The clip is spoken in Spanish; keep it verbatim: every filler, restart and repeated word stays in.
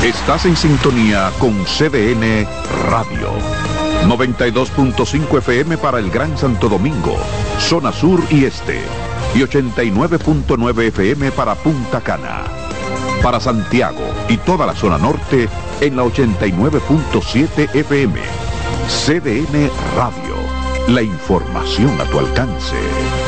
Estás en sintonía con C D N Radio. noventa y dos punto cinco F M para el Gran Santo Domingo, zona sur y este. Y ochenta y nueve punto nueve F M para Punta Cana. Para Santiago y toda la zona norte en la ochenta y nueve punto siete F M. C D N Radio. La información a tu alcance.